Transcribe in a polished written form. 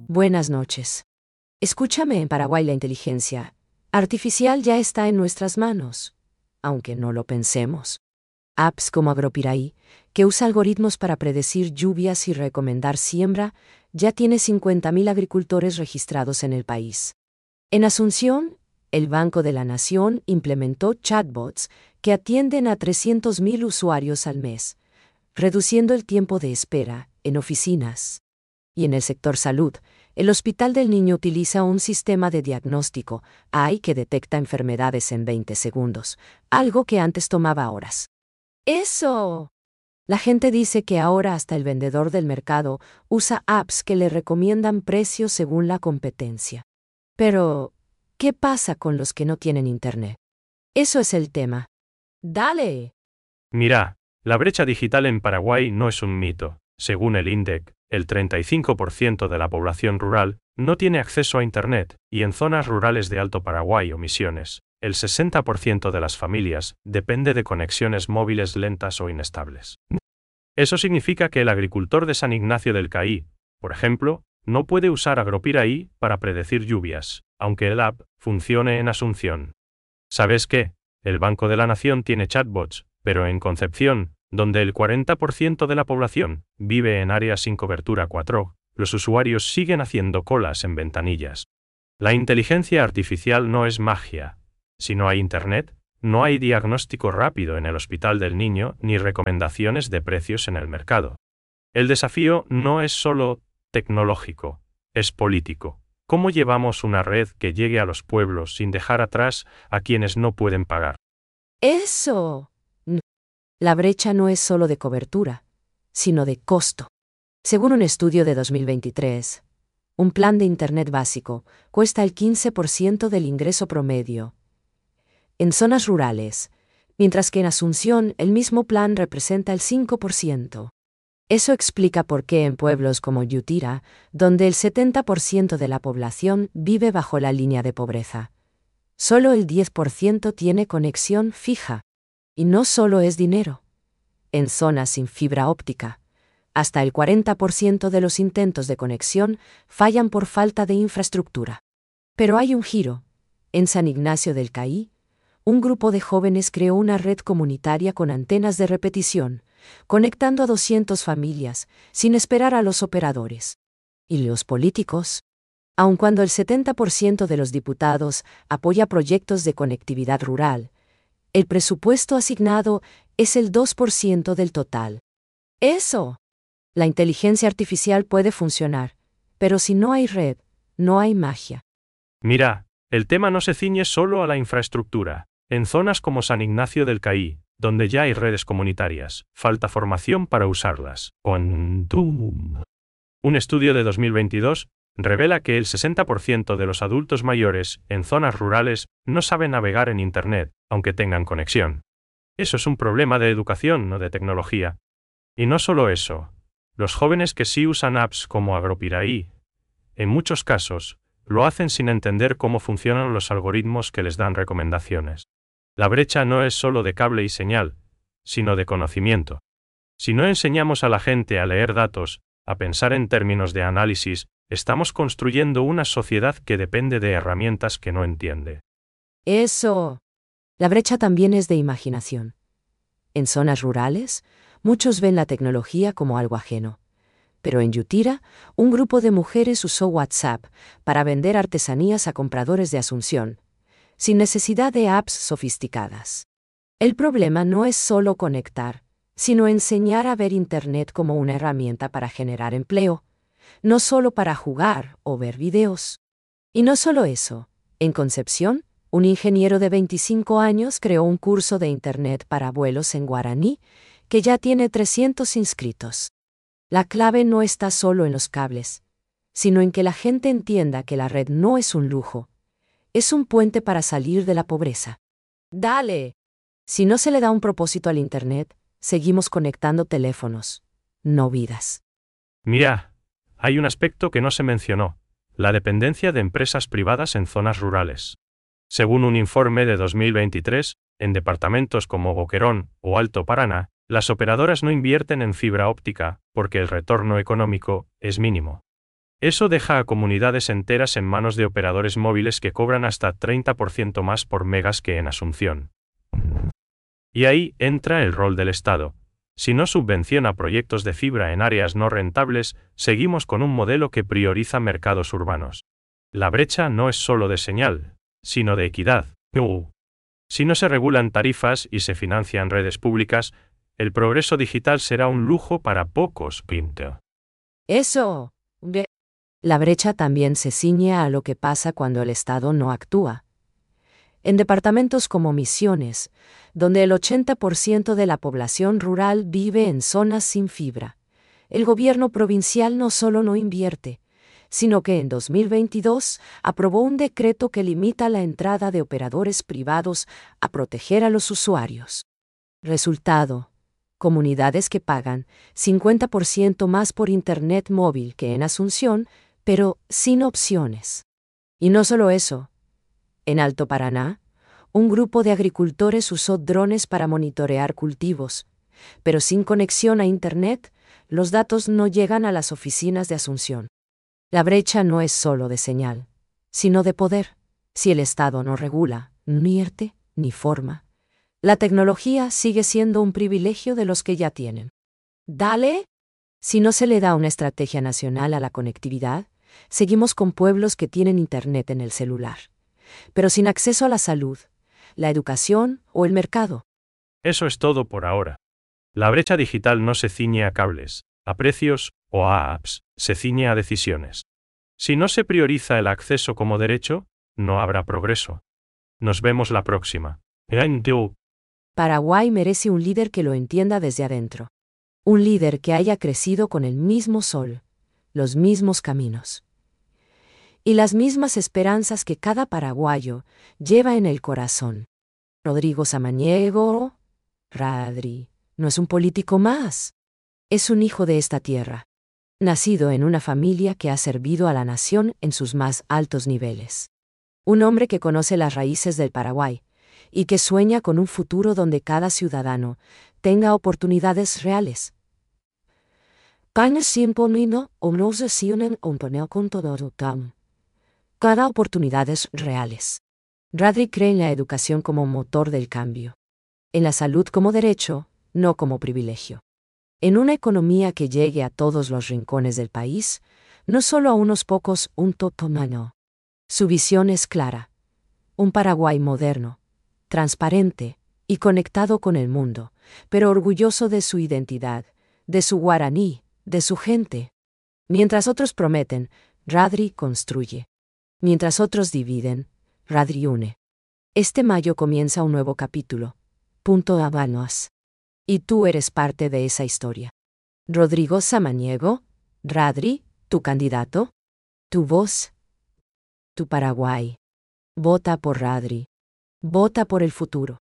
Buenas noches. Escúchame, en Paraguay la inteligencia artificial ya está en nuestras manos, aunque no lo pensemos. Apps como Agropiraí, que usa algoritmos para predecir lluvias y recomendar siembra, ya tiene 50.000 agricultores registrados en el país. En Asunción, el Banco de la Nación implementó chatbots que atienden a 300.000 usuarios al mes, reduciendo el tiempo de espera en oficinas. Y en el sector salud, el Hospital del Niño utiliza un sistema de diagnóstico AI que detecta enfermedades en 20 segundos, algo que antes tomaba horas. ¡Eso! La gente dice que ahora hasta el vendedor del mercado usa apps que le recomiendan precios según la competencia. Pero, ¿qué pasa con los que no tienen internet? Eso es el tema. ¡Dale! Mira, la brecha digital en Paraguay no es un mito. Según el INDEC, el 35% de la población rural no tiene acceso a Internet, y en zonas rurales de Alto Paraguay o Misiones, el 60% de las familias depende de conexiones móviles lentas o inestables. Eso significa que el agricultor de San Ignacio del Caí, por ejemplo, no puede usar Agropiraí para predecir lluvias, aunque el app funcione en Asunción. ¿Sabes qué? El Banco de la Nación tiene chatbots, pero en Concepción, donde el 40% de la población vive en áreas sin cobertura 4G, los usuarios siguen haciendo colas en ventanillas. La inteligencia artificial no es magia. Si no hay Internet, no hay diagnóstico rápido en el Hospital del Niño ni recomendaciones de precios en el mercado. El desafío no es solo tecnológico, es político. ¿Cómo llevamos una red que llegue a los pueblos sin dejar atrás a quienes no pueden pagar? ¡Eso! La brecha no es solo de cobertura, sino de costo. Según un estudio de 2023, un plan de Internet básico cuesta el 15% del ingreso promedio en zonas rurales, mientras que en Asunción el mismo plan representa el 5%. Eso explica por qué en pueblos como Yutira, donde el 70% de la población vive bajo la línea de pobreza, solo el 10% tiene conexión fija. Y no solo es dinero. En zonas sin fibra óptica, hasta el 40% de los intentos de conexión fallan por falta de infraestructura. Pero hay un giro. En San Ignacio del Caí, un grupo de jóvenes creó una red comunitaria con antenas de repetición, conectando a 200 familias, sin esperar a los operadores. ¿Y los políticos? Aun cuando el 70% de los diputados apoya proyectos de conectividad rural, el presupuesto asignado es el 2% del total. ¡Eso! La inteligencia artificial puede funcionar, pero si no hay red, no hay magia. Mira, el tema no se ciñe solo a la infraestructura. En zonas como San Ignacio del Caí, donde ya hay redes comunitarias, falta formación para usarlas. Un estudio de 2022 revela que el 60% de los adultos mayores en zonas rurales no saben navegar en Internet, aunque tengan conexión. Eso es un problema de educación, no de tecnología. Y no solo eso. Los jóvenes que sí usan apps como Agropiraí, en muchos casos, lo hacen sin entender cómo funcionan los algoritmos que les dan recomendaciones. La brecha no es solo de cable y señal, sino de conocimiento. Si no enseñamos a la gente a leer datos, a pensar en términos de análisis, estamos construyendo una sociedad que depende de herramientas que no entiende. ¡Eso! La brecha también es de imaginación. En zonas rurales, muchos ven la tecnología como algo ajeno. Pero en Yutira, un grupo de mujeres usó WhatsApp para vender artesanías a compradores de Asunción, sin necesidad de apps sofisticadas. El problema no es solo conectar, sino enseñar a ver Internet como una herramienta para generar empleo, no solo para jugar o ver videos. Y no solo eso. En Concepción, un ingeniero de 25 años creó un curso de Internet para abuelos en guaraní, que ya tiene 300 inscritos. La clave no está solo en los cables, sino en que la gente entienda que la red no es un lujo, es un puente para salir de la pobreza. ¡Dale! Si no se le da un propósito al Internet, seguimos conectando teléfonos, no vidas. Mira, hay un aspecto que no se mencionó: la dependencia de empresas privadas en zonas rurales. Según un informe de 2023, en departamentos como Boquerón o Alto Paraná, las operadoras no invierten en fibra óptica porque el retorno económico es mínimo. Eso deja a comunidades enteras en manos de operadores móviles que cobran hasta 30% más por megas que en Asunción. Y ahí entra el rol del Estado. Si no subvenciona proyectos de fibra en áreas no rentables, seguimos con un modelo que prioriza mercados urbanos. La brecha no es solo de señal, sino de equidad. Si no se regulan tarifas y se financian redes públicas, el progreso digital será un lujo para pocos. Eso. La brecha también se ciñe a lo que pasa cuando el Estado no actúa. En departamentos como Misiones, donde el 80% de la población rural vive en zonas sin fibra, el gobierno provincial no solo no invierte, sino que en 2022 aprobó un decreto que limita la entrada de operadores privados a proteger a los usuarios. Resultado: comunidades que pagan 50% más por Internet móvil que en Asunción, pero sin opciones. Y no solo eso. En Alto Paraná, un grupo de agricultores usó drones para monitorear cultivos, pero sin conexión a Internet, los datos no llegan a las oficinas de Asunción. La brecha no es solo de señal, sino de poder. Si el Estado no regula, ni invierte, ni forma, la tecnología sigue siendo un privilegio de los que ya tienen. Dale. Si no se le da una estrategia nacional a la conectividad, seguimos con pueblos que tienen Internet en el celular, pero sin acceso a la salud, la educación o el mercado. Eso es todo por ahora. La brecha digital no se ciñe a cables, a precios o a apps, se ciñe a decisiones. Si no se prioriza el acceso como derecho, no habrá progreso. Nos vemos la próxima. Paraguay merece un líder que lo entienda desde adentro. Un líder que haya crecido con el mismo sol, los mismos caminos y las mismas esperanzas que cada paraguayo lleva en el corazón. Rodrigo Samaniego, Radri, no es un político más. Es un hijo de esta tierra, nacido en una familia que ha servido a la nación en sus más altos niveles. Un hombre que conoce las raíces del Paraguay y que sueña con un futuro donde cada ciudadano tenga oportunidades reales. Cada oportunidades reales. Radri cree en la educación como motor del cambio, en la salud como derecho, no como privilegio, en una economía que llegue a todos los rincones del país, no solo a unos pocos, un totomano. Su visión es clara: un Paraguay moderno, transparente y conectado con el mundo, pero orgulloso de su identidad, de su guaraní, de su gente. Mientras otros prometen, Radri construye. Mientras otros dividen, Radri une. Este mayo comienza un nuevo capítulo. Punto Habanos. Y tú eres parte de esa historia. Rodrigo Samaniego, Radri, tu candidato, tu voz, tu Paraguay. Vota por Radri. Vota por el futuro.